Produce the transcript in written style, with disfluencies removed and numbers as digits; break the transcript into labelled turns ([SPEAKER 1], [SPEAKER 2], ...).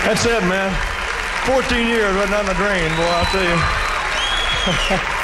[SPEAKER 1] That's it, man. 14 years right down the drain, boy, I'll tell you.